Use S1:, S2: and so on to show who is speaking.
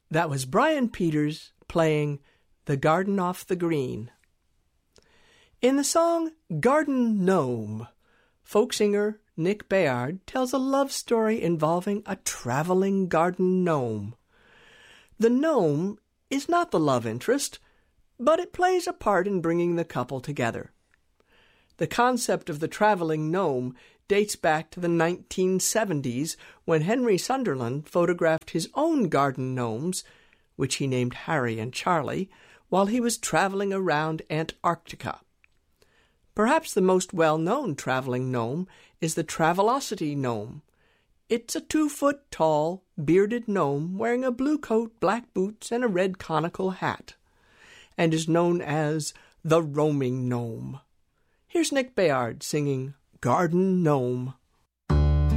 S1: That was Brian Peters playing The Garden Off the Green. In the song Garden Gnome, folk singer Nick Bayard tells a love story involving a traveling garden gnome. The gnome is not the love interest, but it plays a part in bringing the couple together. The concept of the traveling gnome dates back to the 1970s when Henry Sunderland photographed his own garden gnomes, which he named Harry and Charlie, while he was traveling around Antarctica. Perhaps the most well-known traveling gnome is the Travelocity gnome. It's a 2-foot-tall, bearded gnome wearing a blue coat, black boots, and a red conical hat, and is known as the roaming gnome. Here's Nick Bayard singing Garden Gnome.